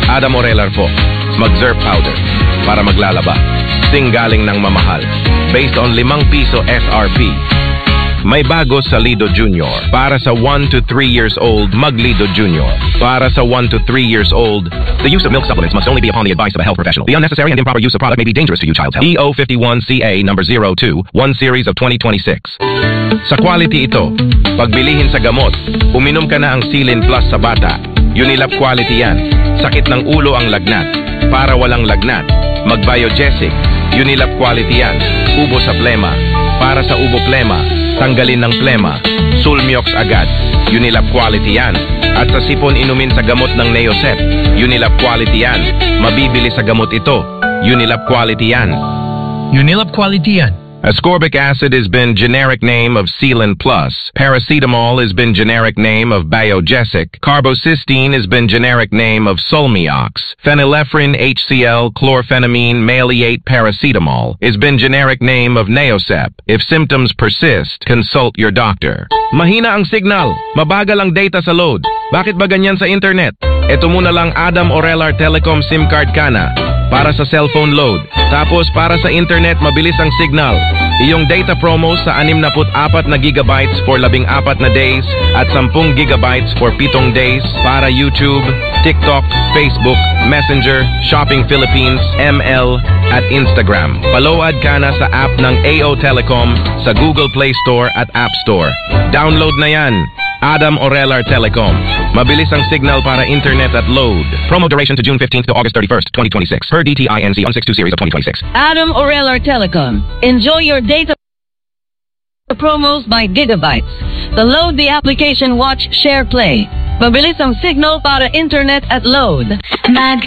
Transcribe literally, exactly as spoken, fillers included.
Adam Orelar po. Mag-Zerp powder para maglalaba. Sing galing ng mamahal. Based on limang piso S R P. May bago sa Lido Junior. Para sa one to three years old, mag-Lido Junior. Para sa one to three years old, the use of milk supplements must only be upon the advice of a health professional. The unnecessary and improper use of product may be dangerous to your child's health. E O fifty-one C A number zero two, one series of twenty twenty-six. Sa quality ito, pagbilihin sa gamot, uminom ka na ang Silin Plus sa bata. Unilab quality yan. Sakit ng ulo ang lagnat. Para walang lagnat, mag-Biogesic. Unilab quality yan. Ubo sa plema. Para sa ubo plema, tanggalin ng plema. Sulmiox agad. Unilab quality yan. At sa sipon inumin sa gamot ng Neosep. Unilab quality yan. Mabibili sa gamot ito. Unilab quality yan. Unilab quality yan. Ascorbic acid has been generic name of Sealant Plus. Paracetamol has been generic name of Biogesic. Carbocysteine has been generic name of Solmiox. Phenylephrine H C L chlorphenamine maleate paracetamol has been generic name of Neosep. If symptoms persist, consult your doctor. Mahina ang signal. Mabagal ang data sa load. Bakit ba ganyan sa internet? Ito muna lang Adam Orelar Telecom SIM card ka na. Para sa cellphone load. Tapos para sa internet, mabilis ang signal. Iyong data promo sa sixty-four na gigabytes for labing-apat na days at ten gigabytes for pitong days para YouTube, TikTok, Facebook, Messenger, Shopping Philippines, M L, at Instagram. Palawad ka na sa app ng A O Telecom sa Google Play Store at App Store. Download na yan. Adam Orelar Telecom. Mabilis ang signal para internet at load. Promo duration to June fifteenth to August thirty-first, twenty twenty-six. Per D T I N C one sixty-two series of twenty twenty-six. Adam Orelar Telecom. Enjoy your data promos by gigabytes. Download the application Watch, Share, Play. Mabilis ang signal para internet at load. Mag